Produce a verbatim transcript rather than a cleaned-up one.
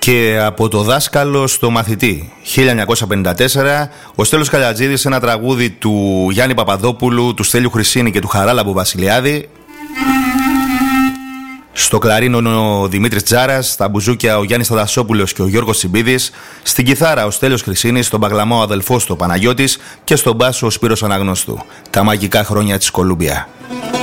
Και από το δάσκαλο στο μαθητή, χίλια εννιακόσια πενήντα τέσσερα, ο Στέλιος Καλιατζίδης, ένα τραγούδι του Γιάννη Παπαδόπουλου, του Στέλιου Χρυσίνη και του Χαράλαμπου Βασιλιάδη. Στο κλαρίνο ο Δημήτρης Τζάρας, στα μπουζούκια ο Γιάννης Θαδασόπουλος και ο Γιώργος Τσιμπίδης, στην κιθάρα ο Στέλιος Χρυσίνης, στον παγλαμά ο αδελφός του ο Παναγιώτης και στον μπάσο ο Σπύρος Αναγνώστου. Τα μαγικά χρόνια της Κολούμπια.